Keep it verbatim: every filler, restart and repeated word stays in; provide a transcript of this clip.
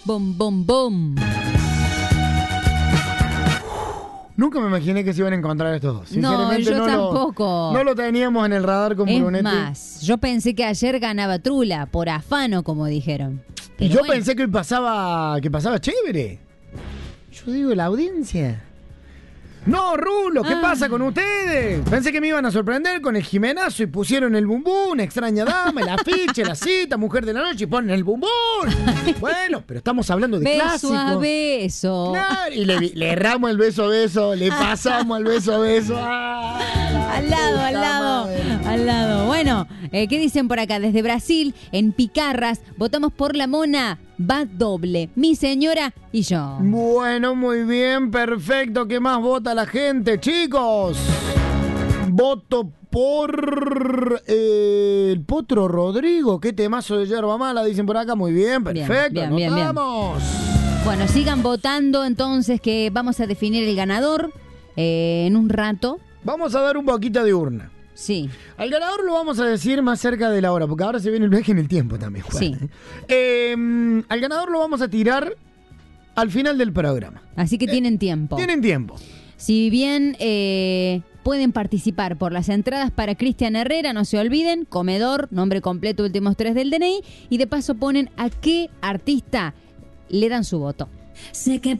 Bom, bom, bom. Nunca me imaginé que se iban a encontrar estos dos. No, Sinceramente, yo no tampoco. Lo, no lo teníamos en el radar con Es Brunetti. más, yo pensé que ayer ganaba Trula, por afano, como dijeron. Y Pero yo bueno. pensé que pasaba, que pasaba chévere. Yo digo, la audiencia. No, Rulo, ¿qué Ah. pasa con ustedes? Pensé que me iban a sorprender con el Jimenazo y pusieron el bumbún, extraña dama, el afiche, la cita, mujer de la noche y ponen el bumbún. Bueno, pero estamos hablando de Beso clásicos. a beso. Claro, y le, le erramos el beso a beso, le pasamos el beso a beso. ¡Ah, Al lado, al puta lado, madre! al lado. Bueno, eh, ¿qué dicen por acá? Desde Brasil, en Picarras, votamos por la mona. Va doble, mi señora y yo. Bueno, muy bien, perfecto. ¿Qué más vota la gente, chicos? Voto por eh, el Potro Rodrigo. Qué temazo de yerba mala, dicen por acá. Muy bien, Bien, perfecto. bien, bien, bien. Anotamos. Bueno, sigan votando entonces, que vamos a definir el ganador eh, en un rato. Vamos a dar un poquito de urna. Sí. Al ganador lo vamos a decir más cerca de la hora, porque ahora se viene el viaje en el tiempo también, Juan. Sí. Eh, al ganador lo vamos a tirar al final del programa. Así que Eh, tienen tiempo. Tienen tiempo. Si bien eh, pueden participar por las entradas para Cristian Herrera, no se olviden, comedor, nombre completo, últimos tres del D N I, y de paso ponen a qué artista le dan su voto. Sé que